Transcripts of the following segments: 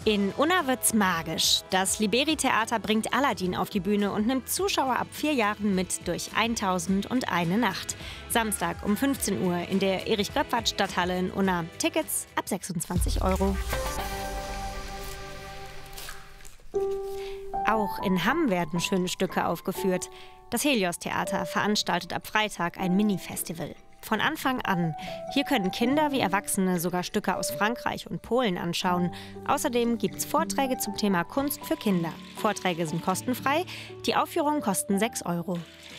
In Unna wird's magisch. Das Liberi-Theater bringt Aladdin auf die Bühne und nimmt Zuschauer ab 4 Jahren mit durch 1001 Nacht. Samstag um 15 Uhr in der Erich-Göpfert-Stadthalle in Unna. Tickets ab 26 €. Auch in Hamm werden schöne Stücke aufgeführt. Das Helios-Theater veranstaltet ab Freitag ein Mini-Festival. Von Anfang an. Hier können Kinder wie Erwachsene sogar Stücke aus Frankreich und Polen anschauen. Außerdem gibt es Vorträge zum Thema Kunst für Kinder. Vorträge sind kostenfrei, die Aufführungen kosten 6 €.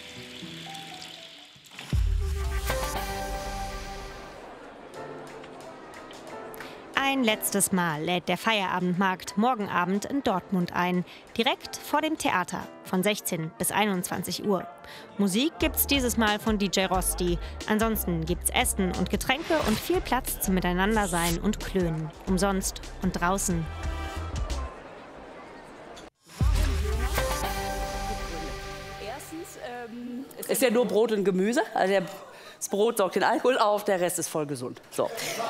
Ein letztes Mal lädt der Feierabendmarkt morgen Abend in Dortmund ein, direkt vor dem Theater von 16 bis 21 Uhr. Musik gibt's dieses Mal von DJ Rosti. Ansonsten gibt's Essen und Getränke und viel Platz zum Miteinandersein und Klönen. Umsonst und draußen. Erstens ist ja nur Brot und Gemüse. Also das Brot saugt den Alkohol auf, der Rest ist voll gesund. So.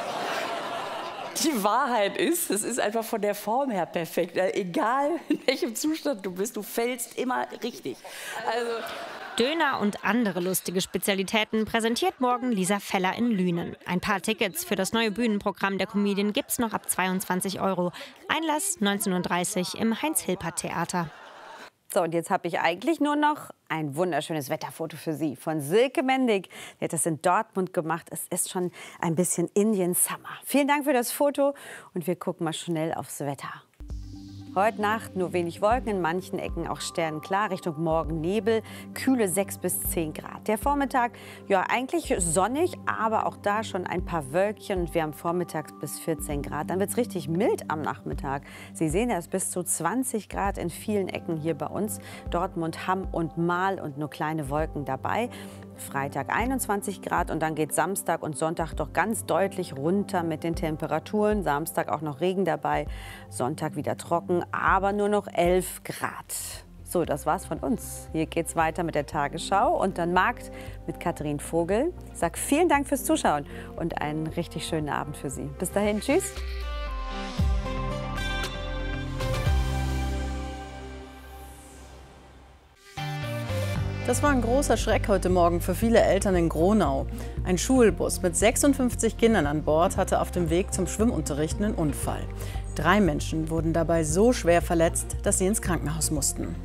Die Wahrheit ist, es ist einfach von der Form her perfekt. Egal in welchem Zustand du bist, du fällst immer richtig. Also Döner und andere lustige Spezialitäten präsentiert morgen Lisa Feller in Lünen. Ein paar Tickets für das neue Bühnenprogramm der Comedian gibt's noch ab 22 €. Einlass 19:30 Uhr im Heinz-Hilpert-Theater. So, und jetzt habe ich eigentlich nur noch ein wunderschönes Wetterfoto für Sie von Silke Mendig. Die hat das in Dortmund gemacht. Es ist schon ein bisschen Indian Summer. Vielen Dank für das Foto und wir gucken mal schnell aufs Wetter. Heute Nacht nur wenig Wolken, in manchen Ecken auch sternenklar, Richtung Morgen Nebel, kühle 6 bis 10 Grad. Der Vormittag, ja eigentlich sonnig, aber auch da schon ein paar Wölkchen und wir haben vormittags bis 14 Grad. Dann wird es richtig mild am Nachmittag. Sie sehen das bis zu 20 Grad in vielen Ecken hier bei uns. Dortmund, Hamm und Marl und nur kleine Wolken dabei. Freitag 21 Grad und dann geht Samstag und Sonntag doch ganz deutlich runter mit den Temperaturen. Samstag auch noch Regen dabei, Sonntag wieder trocken, aber nur noch 11 Grad. So, das war's von uns. Hier geht's weiter mit der Tagesschau und dann Markt mit Katharin Vogel. Ich sag vielen Dank fürs Zuschauen und einen richtig schönen Abend für Sie. Bis dahin, tschüss. Das war ein großer Schreck heute Morgen für viele Eltern in Gronau. Ein Schulbus mit 56 Kindern an Bord hatte auf dem Weg zum Schwimmunterricht einen Unfall. 3 Menschen wurden dabei so schwer verletzt, dass sie ins Krankenhaus mussten.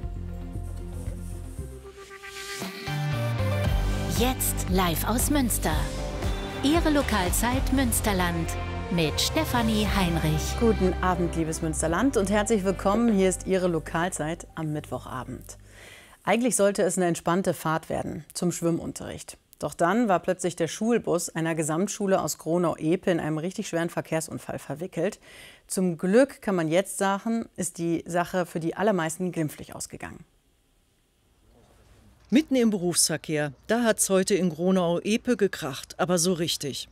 Jetzt live aus Münster. Ihre Lokalzeit Münsterland mit Stefanie Heinrich. Guten Abend, liebes Münsterland, und herzlich willkommen. Hier ist Ihre Lokalzeit am Mittwochabend. Eigentlich sollte es eine entspannte Fahrt werden zum Schwimmunterricht. Doch dann war plötzlich der Schulbus einer Gesamtschule aus Gronau-Epe in einem richtig schweren Verkehrsunfall verwickelt. Zum Glück kann man jetzt sagen, ist die Sache für die allermeisten glimpflich ausgegangen. Mitten im Berufsverkehr, da hat es heute in Gronau-Epe gekracht, aber so richtig.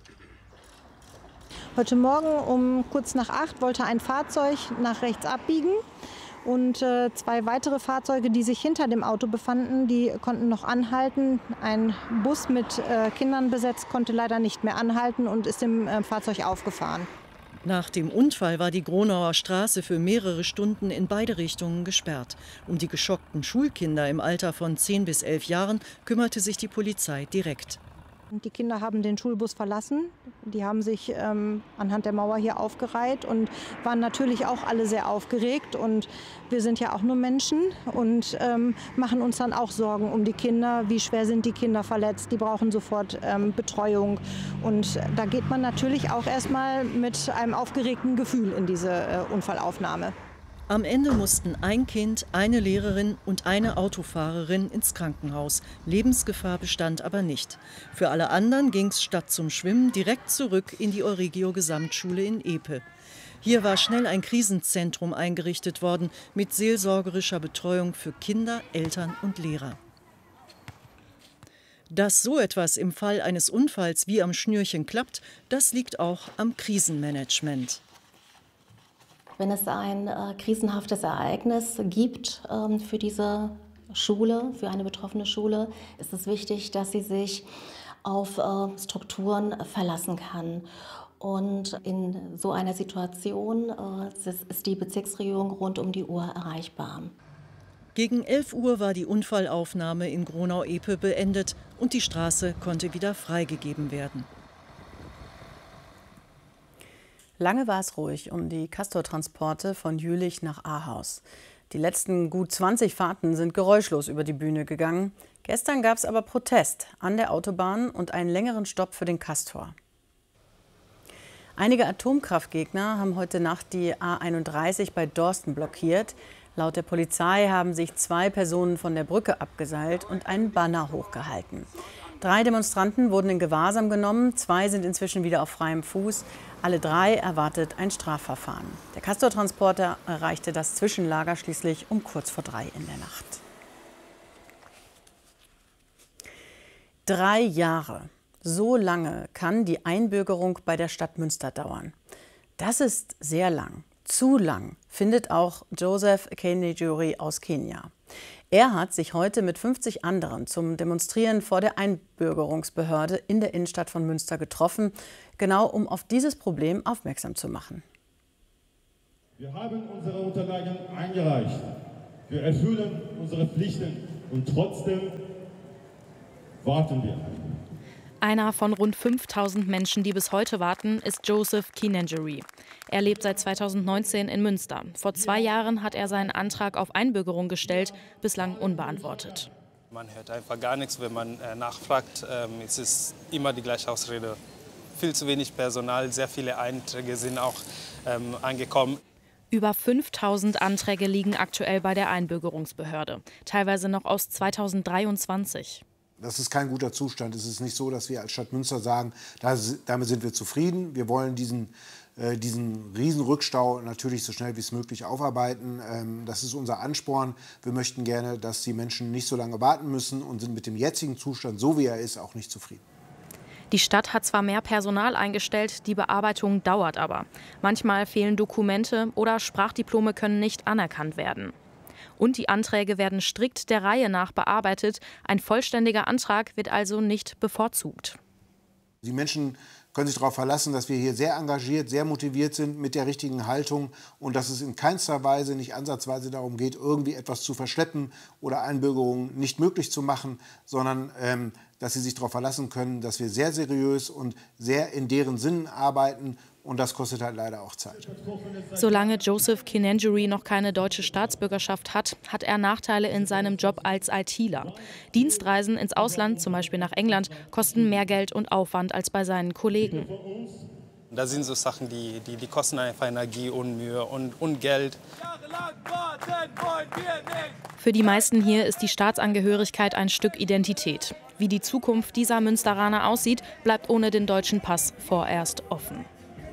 Heute Morgen um kurz nach 8 wollte ein Fahrzeug nach rechts abbiegen. Und 2 weitere Fahrzeuge, die sich hinter dem Auto befanden, die konnten noch anhalten. Ein Bus mit Kindern besetzt konnte leider nicht mehr anhalten und ist dem Fahrzeug aufgefahren. Nach dem Unfall war die Gronauer Straße für mehrere Stunden in beide Richtungen gesperrt. Um die geschockten Schulkinder im Alter von 10 bis 11 Jahren kümmerte sich die Polizei direkt. Die Kinder haben den Schulbus verlassen. Die haben sich anhand der Mauer hier aufgereiht und waren natürlich auch alle sehr aufgeregt. Und wir sind ja auch nur Menschen und machen uns dann auch Sorgen um die Kinder. Wie schwer sind die Kinder verletzt? Die brauchen sofort Betreuung. Und da geht man natürlich auch erstmal mit einem aufgeregten Gefühl in diese Unfallaufnahme. Am Ende mussten ein Kind, eine Lehrerin und eine Autofahrerin ins Krankenhaus. Lebensgefahr bestand aber nicht. Für alle anderen ging es statt zum Schwimmen direkt zurück in die Euregio-Gesamtschule in Epe. Hier war schnell ein Krisenzentrum eingerichtet worden mit seelsorgerischer Betreuung für Kinder, Eltern und Lehrer. Dass so etwas im Fall eines Unfalls wie am Schnürchen klappt, das liegt auch am Krisenmanagement. Wenn es ein krisenhaftes Ereignis gibt für diese Schule, für eine betroffene Schule, ist es wichtig, dass sie sich auf Strukturen verlassen kann. Und in so einer Situation ist die Bezirksregierung rund um die Uhr erreichbar. Gegen 11 Uhr war die Unfallaufnahme in Gronau-Epe beendet und die Straße konnte wieder freigegeben werden. Lange war es ruhig um die Castortransporte von Jülich nach Ahaus. Die letzten gut 20 Fahrten sind geräuschlos über die Bühne gegangen. Gestern gab es aber Protest an der Autobahn und einen längeren Stopp für den Castor. Einige Atomkraftgegner haben heute Nacht die A31 bei Dorsten blockiert. Laut der Polizei haben sich 2 Personen von der Brücke abgeseilt und einen Banner hochgehalten. 3 Demonstranten wurden in Gewahrsam genommen, 2 sind inzwischen wieder auf freiem Fuß. Alle 3 erwartet ein Strafverfahren. Der Castortransporter erreichte das Zwischenlager schließlich um kurz vor 3 in der Nacht. 3 Jahre. So lange kann die Einbürgerung bei der Stadt Münster dauern. Das ist sehr lang. Zu lang, findet auch Joseph Kinejuri aus Kenia. Er hat sich heute mit 50 anderen zum Demonstrieren vor der Einbürgerungsbehörde in der Innenstadt von Münster getroffen, genau um auf dieses Problem aufmerksam zu machen. Wir haben unsere Unterlagen eingereicht. Wir erfüllen unsere Pflichten und trotzdem warten wir. Einer von rund 5000 Menschen, die bis heute warten, ist Joseph Kinejuri. Er lebt seit 2019 in Münster. Vor 2 Jahren hat er seinen Antrag auf Einbürgerung gestellt, bislang unbeantwortet. Man hört einfach gar nichts, wenn man nachfragt. Es ist immer die gleiche Ausrede. Viel zu wenig Personal, sehr viele Einträge sind auch angekommen. Über 5000 Anträge liegen aktuell bei der Einbürgerungsbehörde, teilweise noch aus 2023. Das ist kein guter Zustand. Es ist nicht so, dass wir als Stadt Münster sagen, damit sind wir zufrieden. Wir wollen diesen Riesenrückstau natürlich so schnell wie es möglich aufarbeiten. Das ist unser Ansporn. Wir möchten gerne, dass die Menschen nicht so lange warten müssen und sind mit dem jetzigen Zustand, so wie er ist, auch nicht zufrieden. Die Stadt hat zwar mehr Personal eingestellt, die Bearbeitung dauert aber. Manchmal fehlen Dokumente oder Sprachdiplome können nicht anerkannt werden. Und die Anträge werden strikt der Reihe nach bearbeitet. Ein vollständiger Antrag wird also nicht bevorzugt. Die Menschen können sich darauf verlassen, dass wir hier sehr engagiert, sehr motiviert sind mit der richtigen Haltung und dass es in keinster Weise, nicht ansatzweise darum geht, irgendwie etwas zu verschleppen oder Einbürgerungen nicht möglich zu machen, sondern dass sie sich darauf verlassen können, dass wir sehr seriös und sehr in deren Sinnen arbeiten. Und das kostet halt leider auch Zeit. Solange Joseph Kinejuri noch keine deutsche Staatsbürgerschaft hat, hat er Nachteile in seinem Job als ITler. Dienstreisen ins Ausland, zum Beispiel nach England, kosten mehr Geld und Aufwand als bei seinen Kollegen. Da sind so Sachen, die kosten einfach Energie und Mühe und Geld. Für die meisten hier ist die Staatsangehörigkeit ein Stück Identität. Wie die Zukunft dieser Münsteraner aussieht, bleibt ohne den deutschen Pass vorerst offen.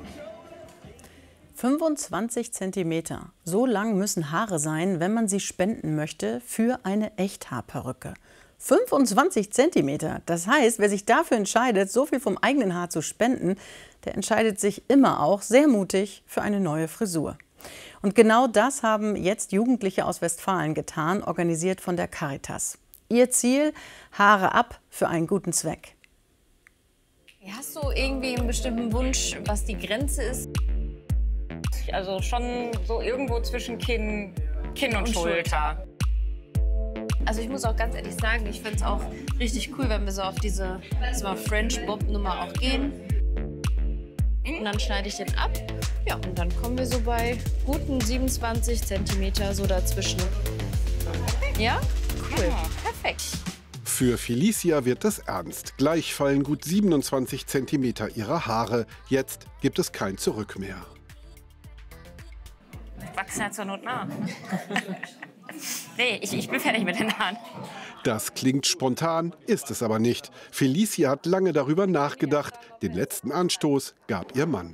25 Zentimeter. So lang müssen Haare sein, wenn man sie spenden möchte für eine Echthaarperücke. 25 Zentimeter. Das heißt, wer sich dafür entscheidet, so viel vom eigenen Haar zu spenden, der entscheidet sich immer auch sehr mutig für eine neue Frisur. Und genau das haben jetzt Jugendliche aus Westfalen getan, organisiert von der Caritas. Ihr Ziel: Haare ab für einen guten Zweck. Hast du irgendwie einen bestimmten Wunsch, was die Grenze ist? Also schon so irgendwo zwischen Kinn und Schulter. Also ich muss auch ganz ehrlich sagen, ich finde es auch richtig cool, wenn wir so auf diese French Bob Nummer auch gehen. Und dann schneide ich den ab. Ja, und dann kommen wir so bei guten 27 Zentimeter so dazwischen. Ja? Cool. Ja, perfekt. Für Felicia wird es ernst. Gleich fallen gut 27 Zentimeter ihrer Haare. Jetzt gibt es kein Zurück mehr. Wachsen ja zur Not nach. Nee, ich bin fertig mit den Haaren. Das klingt spontan, ist es aber nicht. Felicia hat lange darüber nachgedacht. Den letzten Anstoß gab ihr Mann.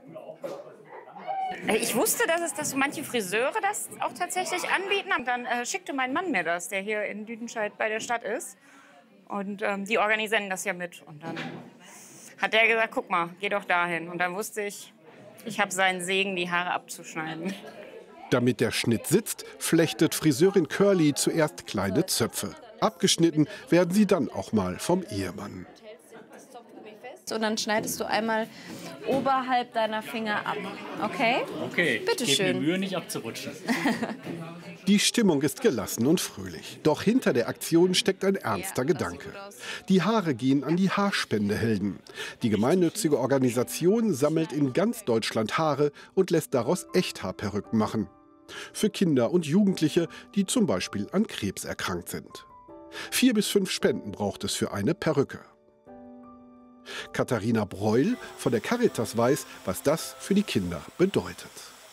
Ich wusste, dass manche Friseure das auch tatsächlich anbieten. Und dann schickte mein Mann mir das, der hier in Lüdenscheid bei der Stadt ist. Und die organisieren das ja mit. Und dann hat der gesagt, guck mal, geh doch dahin. Und dann wusste ich, ich habe seinen Segen, die Haare abzuschneiden. Damit der Schnitt sitzt, flechtet Friseurin Curly zuerst kleine Zöpfe. Abgeschnitten werden sie dann auch mal vom Ehemann. und dann schneidest du einmal oberhalb deiner Finger ab. Okay? Okay, bitte ich schön. gebe mir Mühe, nicht abzurutschen. Die Stimmung ist gelassen und fröhlich. Doch hinter der Aktion steckt ein ernster Gedanke. Die Haare gehen an die Haarspendehelden. Die gemeinnützige Organisation sammelt in ganz Deutschland Haare und lässt daraus Echthaarperücken machen. Für Kinder und Jugendliche, die zum Beispiel an Krebs erkrankt sind. 4 bis 5 Spenden braucht es für eine Perücke. Katharina Breul von der Caritas weiß, was das für die Kinder bedeutet.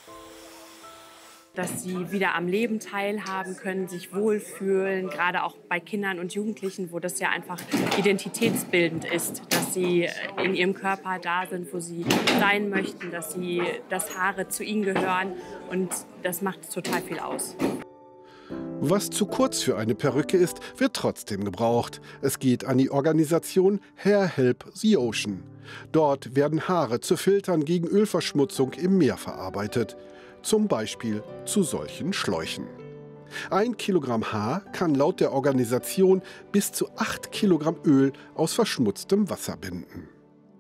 Dass sie wieder am Leben teilhaben können, sich wohlfühlen, gerade auch bei Kindern und Jugendlichen, wo das ja einfach identitätsbildend ist, dass sie in ihrem Körper da sind, wo sie sein möchten, dass Haare zu ihnen gehören, und das macht total viel aus. Was zu kurz für eine Perücke ist, wird trotzdem gebraucht. Es geht an die Organisation Hair Help the Ocean. Dort werden Haare zu Filtern gegen Ölverschmutzung im Meer verarbeitet. Zum Beispiel zu solchen Schläuchen. 1 Kilogramm Haar kann laut der Organisation bis zu 8 Kilogramm Öl aus verschmutztem Wasser binden.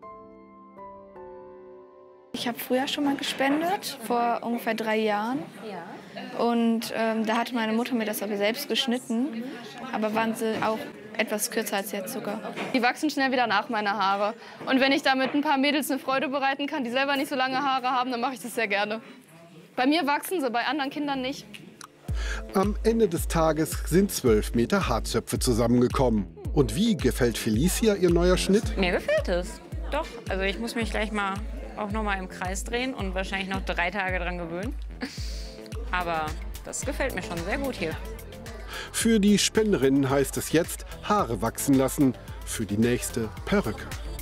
Ich habe früher schon mal gespendet, vor ungefähr 3 Jahren. Und da hatte meine Mutter mir das aber selbst geschnitten. Aber waren sie auch etwas kürzer als jetzt sogar. Die wachsen schnell wieder nach, meine Haare. Und wenn ich damit ein paar Mädels eine Freude bereiten kann, die selber nicht so lange Haare haben, dann mache ich das sehr gerne. Bei mir wachsen sie, bei anderen Kindern nicht. Am Ende des Tages sind 12 Meter Haarzöpfe zusammengekommen. Und wie gefällt Felicia ihr neuer Schnitt? Mir gefällt es. Doch, also ich muss mich gleich mal auch noch mal im Kreis drehen und wahrscheinlich noch 3 Tage dran gewöhnen. Aber das gefällt mir schon sehr gut hier. Für die Spenderinnen heißt es jetzt Haare wachsen lassen, für die nächste Perücke.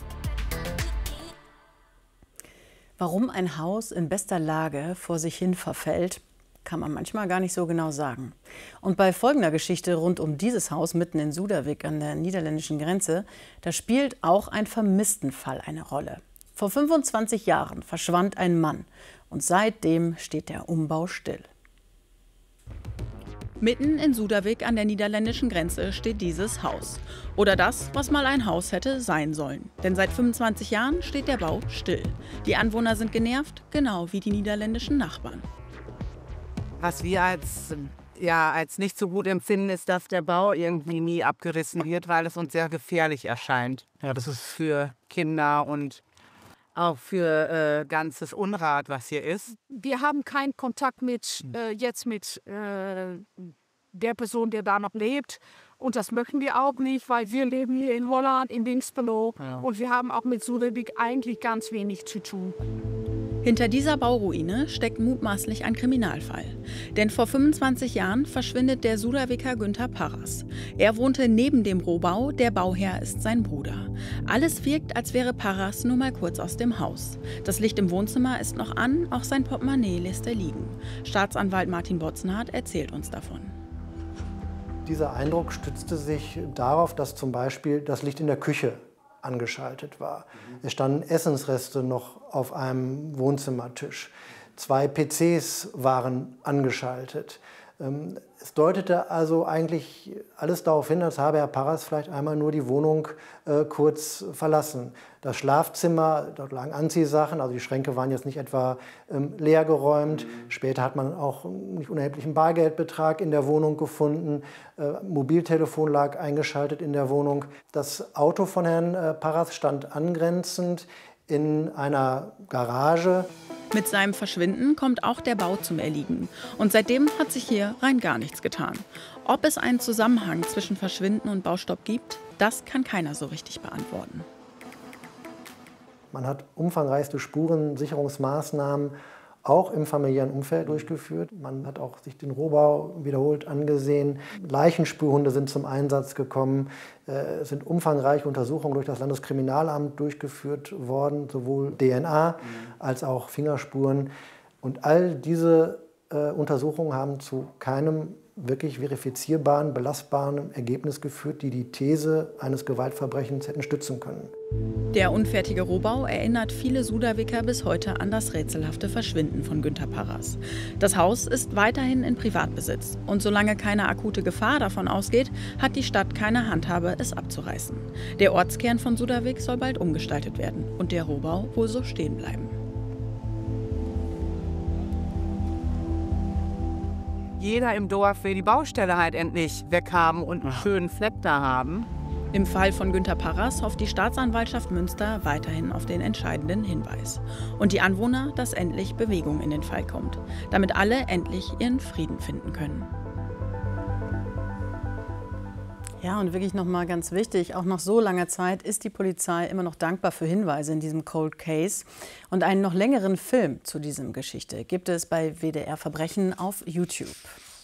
Warum ein Haus in bester Lage vor sich hin verfällt, kann man manchmal gar nicht so genau sagen. Und bei folgender Geschichte rund um dieses Haus mitten in Suderwick an der niederländischen Grenze, da spielt auch ein Vermisstenfall eine Rolle. Vor 25 Jahren verschwand ein Mann und seitdem steht der Umbau still. Mitten in Suderwick an der niederländischen Grenze steht dieses Haus. Oder das, was mal ein Haus hätte sein sollen. Denn seit 25 Jahren steht der Bau still. Die Anwohner sind genervt, genau wie die niederländischen Nachbarn. Was wir als nicht so gut empfinden, ist, dass der Bau irgendwie nie abgerissen wird, weil es uns sehr gefährlich erscheint. Ja, das ist für Kinder und auch für ganzes Unrat, was hier ist. Wir haben keinen Kontakt mit der Person, der da noch lebt. Und das möchten wir auch nicht, weil wir leben hier in Holland, in Dinxperlo. Ja. Und wir haben auch mit Suderwick eigentlich ganz wenig zu tun. Hinter dieser Bauruine steckt mutmaßlich ein Kriminalfall. Denn vor 25 Jahren verschwindet der Suderwicker Günther Parras. Er wohnte neben dem Rohbau, der Bauherr ist sein Bruder. Alles wirkt, als wäre Parras nur mal kurz aus dem Haus. Das Licht im Wohnzimmer ist noch an, auch sein Portemonnaie lässt er liegen. Staatsanwalt Martin Botzenhardt erzählt uns davon. Dieser Eindruck stützte sich darauf, dass zum Beispiel das Licht in der Küche angeschaltet war. Es standen Essensreste noch auf einem Wohnzimmertisch. 2 PCs waren angeschaltet. Es deutete also eigentlich alles darauf hin, als habe Herr Parras vielleicht einmal nur die Wohnung kurz verlassen. Das Schlafzimmer, dort lagen Anziehsachen, also die Schränke waren jetzt nicht etwa leergeräumt. Später hat man auch einen nicht unerheblichen Bargeldbetrag in der Wohnung gefunden. Mobiltelefon lag eingeschaltet in der Wohnung. Das Auto von Herrn Parras stand angrenzend in einer Garage. Mit seinem Verschwinden kommt auch der Bau zum Erliegen. Und seitdem hat sich hier rein gar nichts getan. Ob es einen Zusammenhang zwischen Verschwinden und Baustopp gibt, das kann keiner so richtig beantworten. Man hat umfangreichste Spurensicherungsmaßnahmen auch im familiären Umfeld durchgeführt. Man hat auch sich den Rohbau wiederholt angesehen. Leichenspürhunde sind zum Einsatz gekommen. Es sind umfangreiche Untersuchungen durch das Landeskriminalamt durchgeführt worden, sowohl DNA als auch Fingerspuren. Und all diese Untersuchungen haben zu keinem wirklich verifizierbaren, belastbaren Ergebnis geführt, die die These eines Gewaltverbrechens hätten stützen können. Der unfertige Rohbau erinnert viele Suderwicker bis heute an das rätselhafte Verschwinden von Günter Parras. Das Haus ist weiterhin in Privatbesitz und solange keine akute Gefahr davon ausgeht, hat die Stadt keine Handhabe, es abzureißen. Der Ortskern von Suderwick soll bald umgestaltet werden und der Rohbau wohl so stehen bleiben. Jeder im Dorf will die Baustelle halt endlich weghaben und einen schönen Fleck da haben. Im Fall von Günter Parras hofft die Staatsanwaltschaft Münster weiterhin auf den entscheidenden Hinweis. Und die Anwohner, dass endlich Bewegung in den Fall kommt, damit alle endlich ihren Frieden finden können. Ja, und wirklich nochmal ganz wichtig, auch nach so langer Zeit ist die Polizei immer noch dankbar für Hinweise in diesem Cold Case. Und einen noch längeren Film zu diesem Geschichte gibt es bei WDR Verbrechen auf YouTube.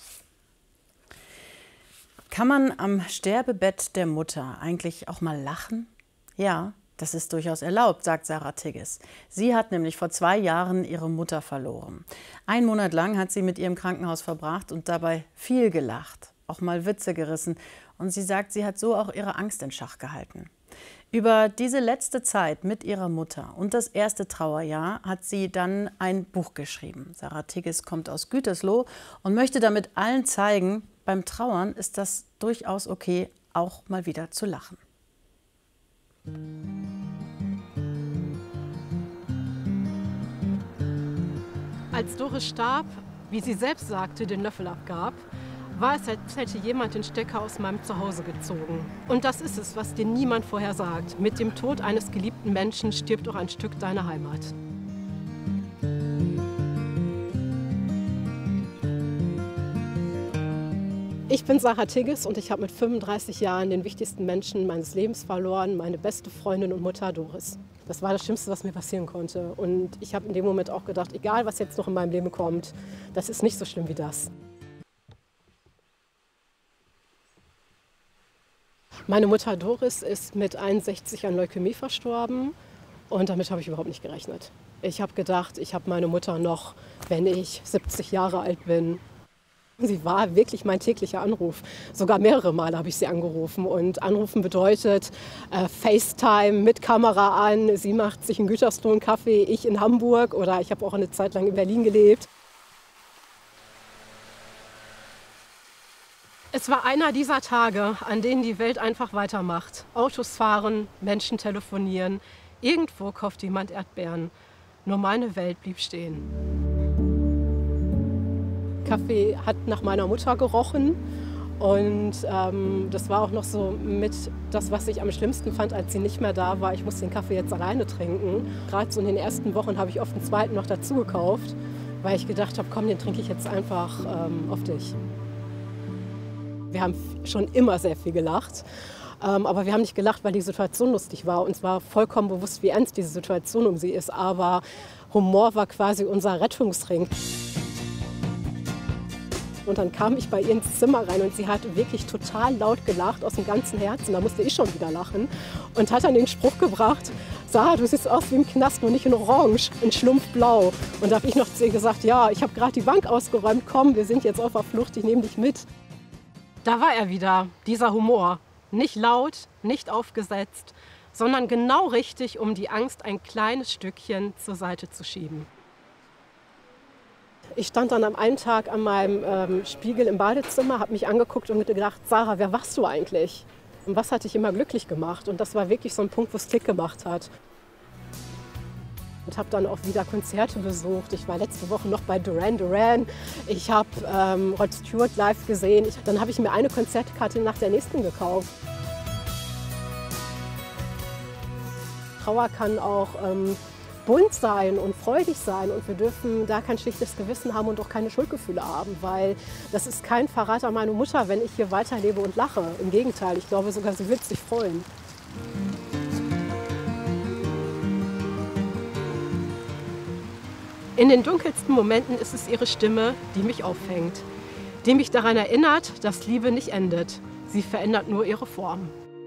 Kann man am Sterbebett der Mutter eigentlich auch mal lachen? Ja, das ist durchaus erlaubt, sagt Sarah Tigges. Sie hat nämlich vor 2 Jahren ihre Mutter verloren. 1 Monat lang hat sie mit ihr im Krankenhaus verbracht und dabei viel gelacht, auch mal Witze gerissen. Und sie sagt, sie hat so auch ihre Angst in Schach gehalten. Über diese letzte Zeit mit ihrer Mutter und das erste Trauerjahr hat sie dann ein Buch geschrieben. Sarah Tigges kommt aus Gütersloh und möchte damit allen zeigen, beim Trauern ist das durchaus okay, auch mal wieder zu lachen. Als Doris starb, wie sie selbst sagte, den Löffel abgab, war es, als hätte jemand den Stecker aus meinem Zuhause gezogen. Und das ist es, was dir niemand vorher sagt. Mit dem Tod eines geliebten Menschen stirbt auch ein Stück deiner Heimat. Ich bin Sarah Tigges und ich habe mit 35 Jahren den wichtigsten Menschen meines Lebens verloren, meine beste Freundin und Mutter Doris. Das war das Schlimmste, was mir passieren konnte. Und ich habe in dem Moment auch gedacht, egal was jetzt noch in meinem Leben kommt, das ist nicht so schlimm wie das. Meine Mutter Doris ist mit 61 an Leukämie verstorben und damit habe ich überhaupt nicht gerechnet. Ich habe gedacht, ich habe meine Mutter noch, wenn ich 70 Jahre alt bin. Sie war wirklich mein täglicher Anruf. Sogar mehrere Male habe ich sie angerufen. Und anrufen bedeutet FaceTime mit Kamera an. Sie macht sich in Gütersloh einen Kaffee, ich in Hamburg oder ich habe auch eine Zeit lang in Berlin gelebt. Es war einer dieser Tage, an denen die Welt einfach weitermacht. Autos fahren, Menschen telefonieren. Irgendwo kauft jemand Erdbeeren. Nur meine Welt blieb stehen. Kaffee hat nach meiner Mutter gerochen und das war auch noch so mit das, was ich am schlimmsten fand, als sie nicht mehr da war. Ich musste den Kaffee jetzt alleine trinken. Gerade so in den ersten Wochen habe ich oft einen zweiten noch dazu gekauft, weil ich gedacht habe, komm, den trinke ich jetzt einfach auf dich. Wir haben schon immer sehr viel gelacht, aber wir haben nicht gelacht, weil die Situation lustig war. Uns war vollkommen bewusst, wie ernst diese Situation um sie ist, aber Humor war quasi unser Rettungsring. Und dann kam ich bei ihr ins Zimmer rein und sie hat wirklich total laut gelacht, aus dem ganzen Herzen. Da musste ich schon wieder lachen und hat dann den Spruch gebracht, Sarah, du siehst aus wie im Knast, nur nicht in Orange, in Schlumpfblau. Und da habe ich noch zu ihr gesagt, ja, ich habe gerade die Bank ausgeräumt, komm, wir sind jetzt auf der Flucht, ich nehme dich mit. Da war er wieder, dieser Humor. Nicht laut, nicht aufgesetzt, sondern genau richtig, um die Angst ein kleines Stückchen zur Seite zu schieben. Ich stand dann am einen Tag an meinem Spiegel im Badezimmer, habe mich angeguckt und gedacht, Sarah, wer warst du eigentlich? Und was hat dich immer glücklich gemacht? Und das war wirklich so ein Punkt, wo es Klick gemacht hat. Und habe dann auch wieder Konzerte besucht. Ich war letzte Woche noch bei Duran Duran. Ich habe Rod Stewart live gesehen. Dann habe ich mir eine Konzertkarte nach der nächsten gekauft. Trauer kann auch bunt sein und freudig sein und wir dürfen da kein schlechtes Gewissen haben und auch keine Schuldgefühle haben, weil das ist kein Verrat an meine Mutter, wenn ich hier weiterlebe und lache. Im Gegenteil, ich glaube sogar, sie wird sich freuen. In den dunkelsten Momenten ist es ihre Stimme, die mich auffängt, die mich daran erinnert, dass Liebe nicht endet. Sie verändert nur ihre Form.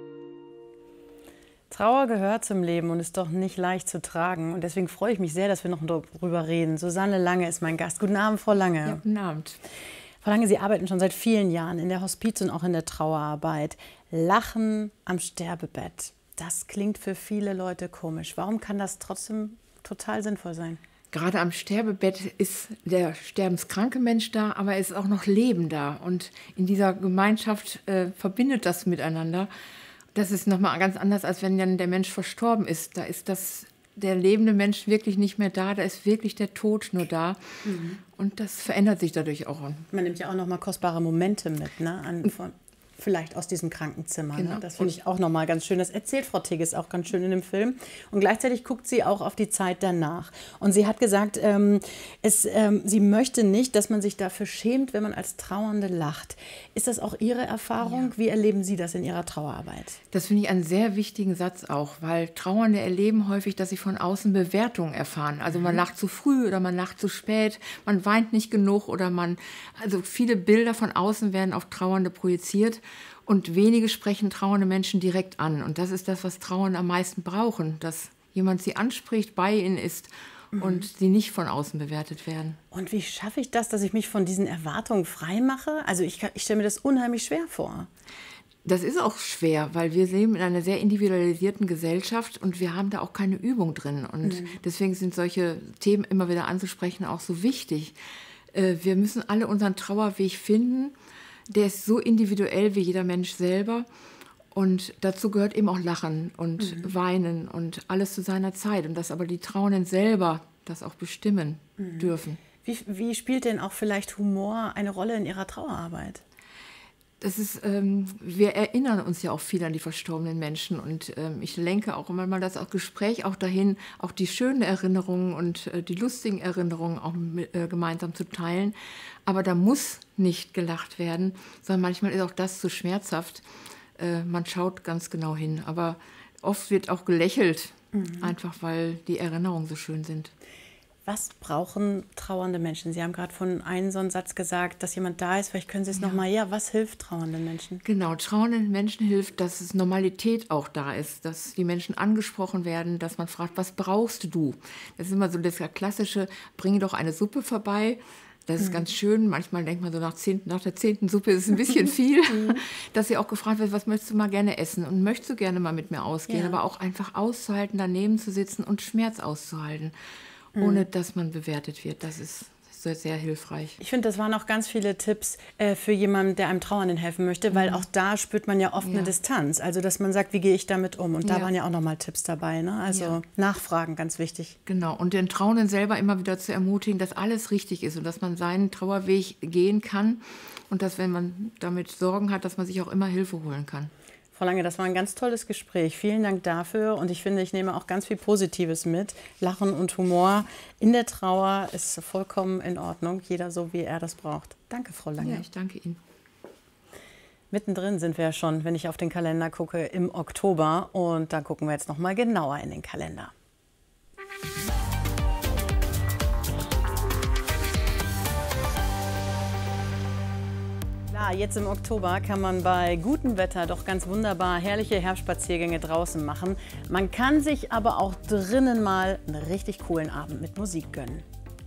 Trauer gehört zum Leben und ist doch nicht leicht zu tragen. Und deswegen freue ich mich sehr, dass wir noch darüber reden. Susanne Lange ist mein Gast. Guten Abend, Frau Lange. Ja, guten Abend. Frau Lange, Sie arbeiten schon seit vielen Jahren in der Hospiz- und auch in der Trauerarbeit. Lachen am Sterbebett. Das klingt für viele Leute komisch. Warum kann das trotzdem total sinnvoll sein? Gerade am Sterbebett ist der sterbenskranke Mensch da, aber es ist auch noch Leben da. Und in dieser Gemeinschaft verbindet das miteinander. Das ist nochmal ganz anders, als wenn dann der Mensch verstorben ist. Da ist der lebende Mensch wirklich nicht mehr da, da ist wirklich der Tod nur da. Mhm. Und das verändert sich dadurch auch. Man nimmt ja auch nochmal kostbare Momente mit, ne? Vielleicht aus diesem Krankenzimmer. Genau. Ne? Das finde ich auch nochmal ganz schön. Das erzählt Frau Tigges auch ganz schön in dem Film. Und gleichzeitig guckt sie auch auf die Zeit danach. Und sie hat gesagt, sie möchte nicht, dass man sich dafür schämt, wenn man als Trauernde lacht. Ist das auch Ihre Erfahrung? Ja. Wie erleben Sie das in Ihrer Trauerarbeit? Das finde ich einen sehr wichtigen Satz auch, weil Trauernde erleben häufig, dass sie von außen Bewertungen erfahren. Also man lacht zu früh oder man lacht zu spät, man weint nicht genug oder also viele Bilder von außen werden auf Trauernde projiziert. Und wenige sprechen trauernde Menschen direkt an. Und das ist das, was Trauernde am meisten brauchen, dass jemand sie anspricht, bei ihnen ist und sie nicht von außen bewertet werden. Und wie schaffe ich das, dass ich mich von diesen Erwartungen frei mache? Also ich stelle mir das unheimlich schwer vor. Das ist auch schwer, weil wir leben in einer sehr individualisierten Gesellschaft und wir haben da auch keine Übung drin. Und deswegen sind solche Themen immer wieder anzusprechen auch so wichtig. Wir müssen alle unseren Trauerweg finden. Der ist so individuell wie jeder Mensch selber. Und dazu gehört eben auch Lachen und Weinen und alles zu seiner Zeit. Und dass aber die Trauernden selber das auch bestimmen dürfen. Wie spielt denn auch vielleicht Humor eine Rolle in Ihrer Trauerarbeit? Das ist, wir erinnern uns ja auch viel an die verstorbenen Menschen. Und ich lenke auch immer mal das Gespräch auch dahin, auch die schönen Erinnerungen und die lustigen Erinnerungen auch gemeinsam zu teilen. Aber da muss nicht gelacht werden, sondern manchmal ist auch das zu schmerzhaft. Man schaut ganz genau hin. Aber oft wird auch gelächelt, einfach weil die Erinnerungen so schön sind. Was brauchen trauernde Menschen? Sie haben gerade von einem so einen Satz gesagt, dass jemand da ist. Vielleicht können Sie es nochmal. Ja, was hilft trauernden Menschen? Genau, trauernden Menschen hilft, dass es Normalität auch da ist, dass die Menschen angesprochen werden, dass man fragt, was brauchst du? Das ist immer so das klassische, bring doch eine Suppe vorbei. Das ist ganz schön. Manchmal denkt man so, nach der 10. Suppe ist es ein bisschen viel. Dass sie auch gefragt wird, was möchtest du mal gerne essen? Und möchtest du gerne mal mit mir ausgehen? Aber auch einfach auszuhalten, daneben zu sitzen und Schmerz auszuhalten. Ohne dass man bewertet wird. Das ist sehr, sehr hilfreich. Ich finde, das waren auch ganz viele Tipps für jemanden, der einem Trauernden helfen möchte, weil auch da spürt man ja oft eine Distanz. Also, dass man sagt, wie gehe ich damit um? Und da waren ja auch nochmal Tipps dabei. Ne? Also Nachfragen, ganz wichtig. Genau. Und den Trauernden selber immer wieder zu ermutigen, dass alles richtig ist und dass man seinen Trauerweg gehen kann. Und dass, wenn man damit Sorgen hat, dass man sich auch immer Hilfe holen kann. Frau Lange, das war ein ganz tolles Gespräch. Vielen Dank dafür. Und ich finde, ich nehme auch ganz viel Positives mit. Lachen und Humor in der Trauer ist vollkommen in Ordnung. Jeder so, wie er das braucht. Danke, Frau Lange. Ja, ich danke Ihnen. Mittendrin sind wir ja schon, wenn ich auf den Kalender gucke, im Oktober. Und da gucken wir jetzt noch mal genauer in den Kalender. Jetzt im Oktober kann man bei gutem Wetter doch ganz wunderbar herrliche Herbstspaziergänge draußen machen. Man kann sich aber auch drinnen mal einen richtig coolen Abend mit Musik gönnen.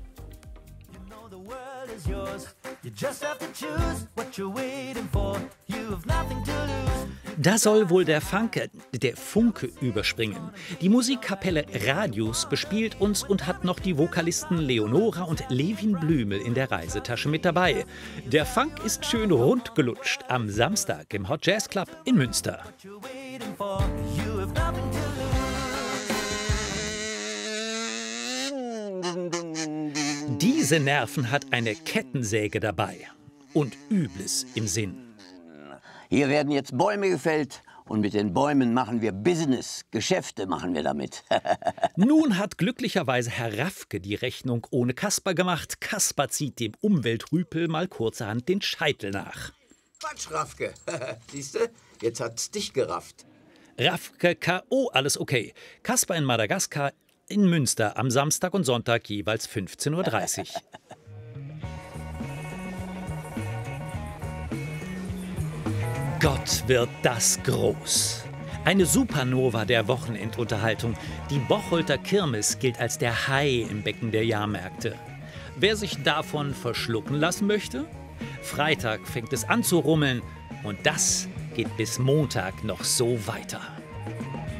Da soll wohl der Funke überspringen. Die Musikkapelle Radius bespielt uns und hat noch die Vokalisten Leonora und Levin Blümel in der Reisetasche mit dabei. Der Funk ist schön rund gelutscht am Samstag im Hot Jazz Club in Münster. Diese Nerven hat eine Kettensäge dabei und Übles im Sinn. Hier werden jetzt Bäume gefällt und mit den Bäumen machen wir Business. Geschäfte machen wir damit. Nun hat glücklicherweise Herr Raffke die Rechnung ohne Kasper gemacht. Kasper zieht dem Umweltrüpel mal kurzerhand den Scheitel nach. Quatsch, Raffke. Siehste, jetzt hat's dich gerafft. Raffke K.O., alles okay. Kasper in Madagaskar, in Münster am Samstag und Sonntag jeweils 15:30 Uhr. Gott, wird das groß. Eine Supernova der Wochenendunterhaltung. Die Bocholter Kirmes gilt als der Hai im Becken der Jahrmärkte. Wer sich davon verschlucken lassen möchte? Freitag fängt es an zu rummeln und das geht bis Montag noch so weiter.